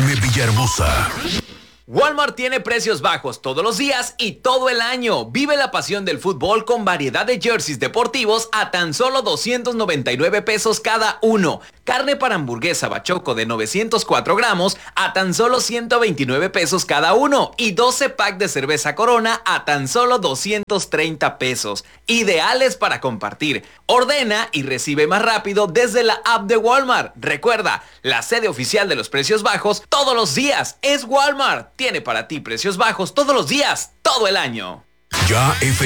FM Villahermosa. Walmart tiene precios bajos todos los días y todo el año. Vive la pasión del fútbol con variedad de jerseys deportivos a tan solo 299 pesos cada uno. Carne para hamburguesa bachoco de 904 gramos a tan solo 129 pesos cada uno. Y 12 pack de cerveza Corona a tan solo 230 pesos. Ideales para compartir. Ordena y recibe más rápido desde la app de Walmart. Recuerda, la sede oficial de los precios bajos todos los días es Walmart. Tiene para ti precios bajos todos los días, todo el año. Ya FM.